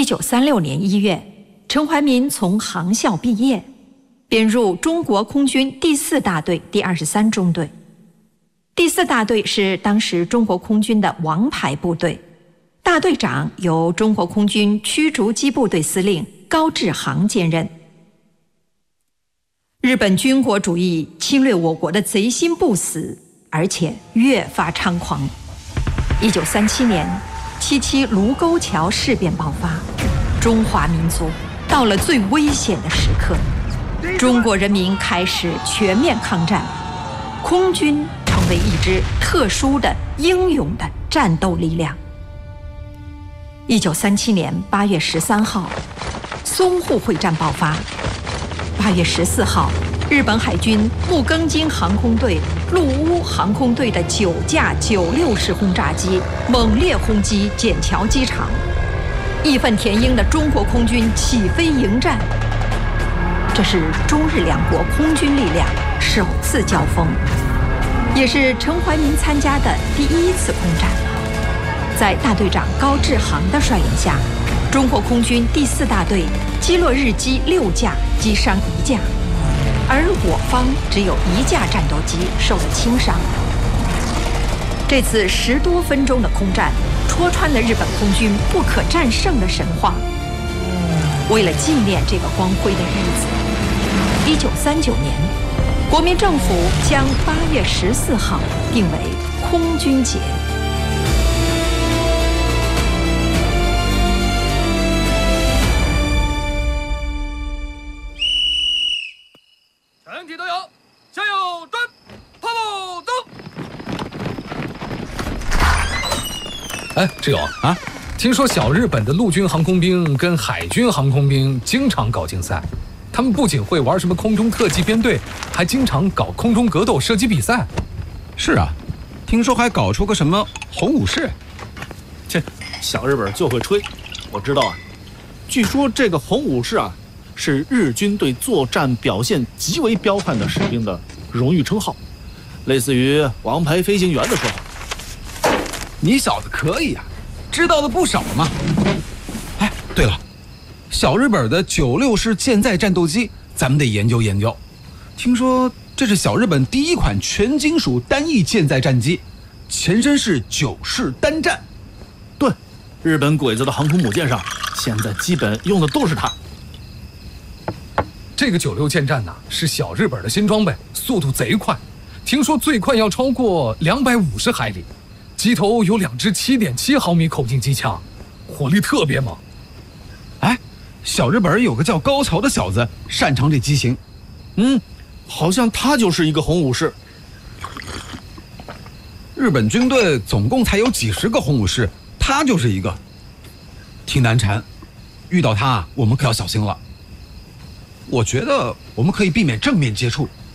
1936年1月，陈怀民从航校毕业，编入中国空军第4大队第23中队。第4大队是当时中国空军的王牌部队，大队长由中国空军驱逐机部队司令高志航兼任。日本军国主义侵略我国的贼心不死，而且越发猖狂。1937年，77卢沟桥事变爆发，中华民族到了最危险的时刻，中国人民开始全面抗战，空军成为一支特殊的英勇的战斗力量。1937年8月13号，淞沪会战爆发。8月14号，日本海军木更津航空队、陆乌航空队的9架96式轰炸机猛烈轰击笕桥机场，义愤填膺的中国空军起飞迎战。这是中日两国空军力量首次交锋，也是陈怀民参加的第1次空战。在大队长高志航的率领下，中国空军第4大队击落日机6架，击伤1架，而我方只有1架战斗机受了轻伤。这次10多分钟的空战，戳穿了日本空军不可战胜的神话。为了纪念这个光辉的日子，1939年，国民政府将8月14号定为空军节。 全体都有，向右转，炮走。 哎，志勇啊，听说小日本的陆军航空兵跟海军航空兵经常搞竞赛，他们不仅会玩什么空中特技编队，还经常搞空中格斗射击比赛。 是啊，听说还搞出个什么红武士。 切，小日本就会吹，我知道啊。据说这个红武士啊，是日军对作战表现极为彪悍的士兵的荣誉称号，类似于王牌飞行员的说法。 你小子可以啊，知道的不少嘛。哎，对了，小日本的96式舰载战斗机，咱们得研究研究。听说这是小日本第1款全金属单翼舰载战机，前身是9式单战。 对，日本鬼子的航空母舰上，现在基本用的都是它。 这个96舰战是小日本的新装备，速度贼快，听说最快要超过250海里，机头有2支7.7毫米口径机枪，火力特别猛。 哎，小日本有个叫高桥的小子擅长这机型。 好像他就是一个红武士。 日本军队总共才有几十个红武士，他就是一个，挺难缠。遇到他，我们可要小心了。我觉得我们可以避免正面接触，